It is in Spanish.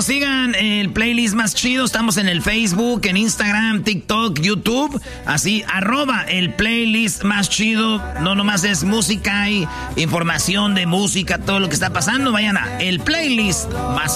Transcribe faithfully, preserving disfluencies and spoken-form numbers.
sigan el playlist más chido. Estamos en el Facebook, en Instagram, TikTok, YouTube. Así, arroba el playlist más chido. No nomás es música y información de música, todo lo que está pasando. Vayan a el playlist más